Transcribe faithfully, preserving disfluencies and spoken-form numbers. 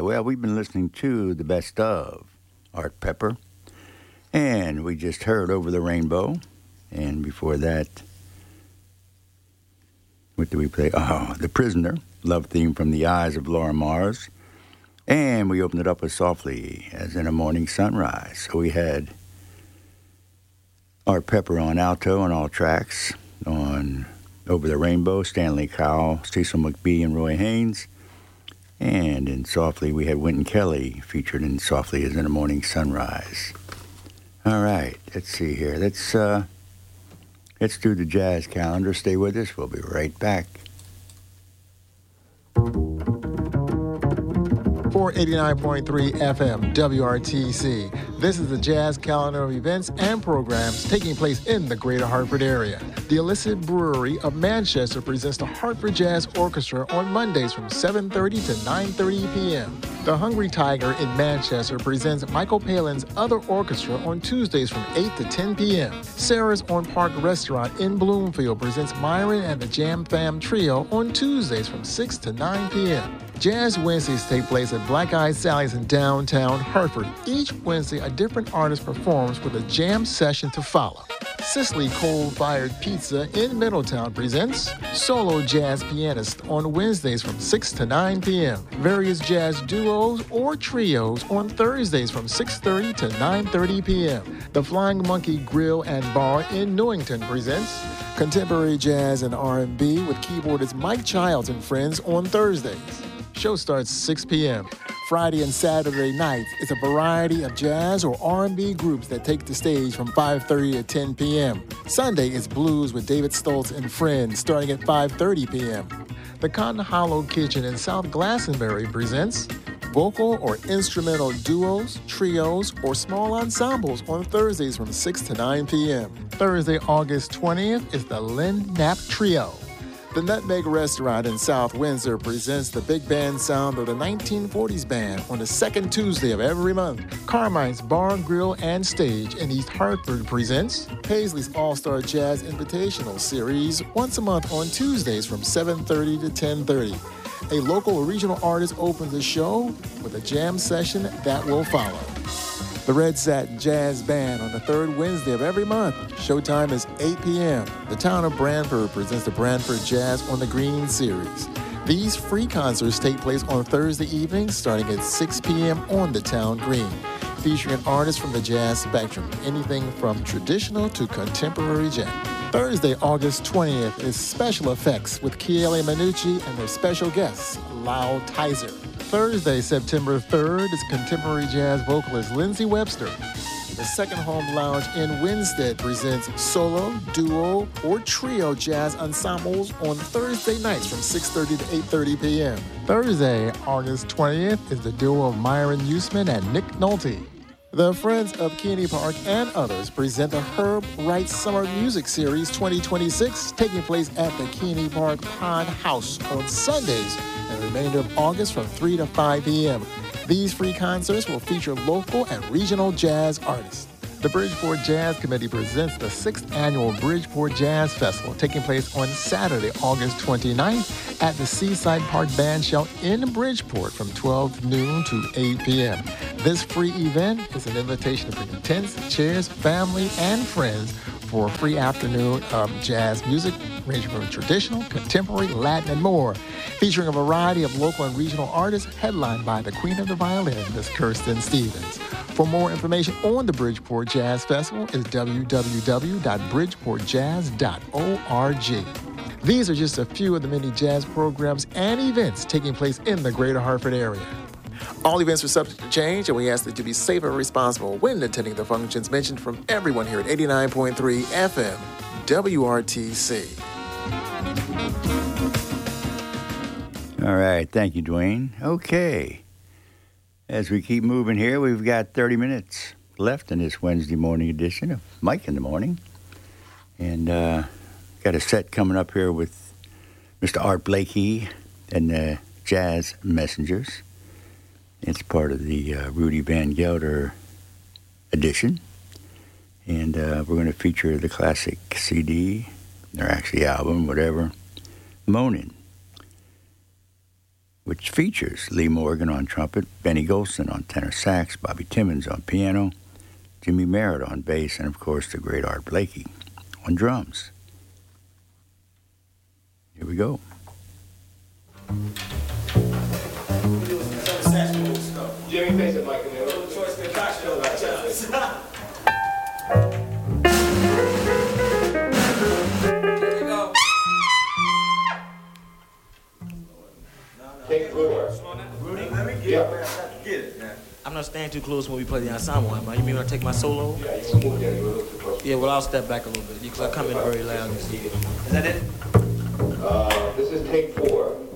Well, we've been listening to the best of Art Pepper, and we just heard Over the Rainbow, and before that, what did we play? Oh, The Prisoner, love theme from The Eyes of Laura Mars, and we opened it up with Softly as in a Morning Sunrise. So we had Art Pepper on alto on all tracks, on Over the Rainbow, Stanley Cowell, Cecil McBee, and Roy Haynes. And in Softly, we had Wynton Kelly featured in Softly as in a Morning Sunrise. All right, let's see here. Let's, uh, let's do the jazz calendar. Stay with us. We'll be right back. four eighty-nine point three F M, W R T C. This is the jazz calendar of events and programs taking place in the greater Hartford area. The Illicit Brewery of Manchester presents the Hartford Jazz Orchestra on Mondays from seven thirty to nine thirty p.m. The Hungry Tiger in Manchester presents Michael Palin's Other Orchestra on Tuesdays from eight to ten p.m. Sarah's on Park Restaurant in Bloomfield presents Myron and the Jam Fam Trio on Tuesdays from six to nine p.m. Jazz Wednesdays take place at Black Eyed Sally's in downtown Hartford. Each Wednesday, a different artist performs with a jam session to follow. Cicely Coal-Fired Pizza in Middletown presents Solo Jazz Pianist on Wednesdays from six to nine p.m. Various jazz duos or trios on Thursdays from six thirty to nine thirty p.m. The Flying Monkey Grill and Bar in Newington presents Contemporary Jazz and R and B with keyboardist Mike Childs and Friends on Thursdays. Show starts six p.m. Friday and Saturday nights is a variety of jazz or R and B groups that take the stage from five thirty to ten p.m. Sunday is blues with David Stoltz and Friends starting at five thirty p.m. The Cotton Hollow Kitchen in South Glastonbury presents vocal or instrumental duos, trios, or small ensembles on Thursdays from six to nine p.m. Thursday, August twentieth is the Lynn Knapp Trio. The Nutmeg Restaurant in South Windsor presents the big band sound of the nineteen forties band on the second Tuesday of every month. Carmine's Bar, Grill, and Stage in East Hartford presents Paisley's All-Star Jazz Invitational Series once a month on Tuesdays from seven thirty to ten thirty. A local or regional artist opens the show with a jam session that will follow. The Red Satin Jazz Band on the third Wednesday of every month. Showtime is eight p.m. The town of Brantford presents the Brantford Jazz on the Green series. These free concerts take place on Thursday evenings starting at six p.m. on the town green, featuring artists from the jazz spectrum, anything from traditional to contemporary jazz. Thursday, August twentieth is Special Effects with Chiele Manucci and their special guests, Lyle Tizer. Thursday, September third is contemporary jazz vocalist Lindsey Webster. The Second Home Lounge in Winstead presents solo, duo, or trio jazz ensembles on Thursday nights from six thirty to eight thirty p.m. Thursday, August twentieth is the duo of Myron Usman and Nick Nolte. The Friends of Keeney Park and others present the Herb Wright Summer Music Series twenty twenty-six, taking place at the Keeney Park Pond House on Sundays and the remainder of August from three to five p.m. These free concerts will feature local and regional jazz artists. The Bridgeport Jazz Committee presents the sixth Annual Bridgeport Jazz Festival, taking place on Saturday, August twenty-ninth at the Seaside Park Bandshell in Bridgeport from twelve noon to eight p.m. This free event is an invitation to bring tents, chairs, family, and friends for a free afternoon of jazz music, ranging from traditional, contemporary, Latin, and more, featuring a variety of local and regional artists, headlined by the Queen of the Violin, Miss Kirsten Stevens. For more information on the Bridgeport Jazz Festival is w w w dot bridgeport jazz dot org. These are just a few of the many jazz programs and events taking place in the greater Hartford area. All events are subject to change, and we ask that you be safe and responsible when attending the functions mentioned from everyone here at eighty-nine point three F M, W R T C. All right, thank you, Dwayne. Okay, as we keep moving here, we've got thirty minutes left in this Wednesday morning edition of Mike in the Morning. And uh, got a set coming up here with Mister Art Blakey and the Jazz Messengers. It's part of the uh, Rudy Van Gelder edition. And uh, we're going to feature the classic C D, or actually album, whatever, Moanin'. which features Lee Morgan on trumpet, Benny Golson on tenor sax, Bobby Timmons on piano, Jimmy Merritt on bass, and of course the great Art Blakey on drums. Here we go. Jimmy, face it, Mike. Take four. Rudy, let me get yeah. it. Get it. Yeah. I'm not staying too close when we play the ensemble. Man. You mean when I take my solo? Yeah, you can move down. You look too close. Yeah, well, I'll step back a little bit because I come in very loud. Is that it? Uh, this is take four.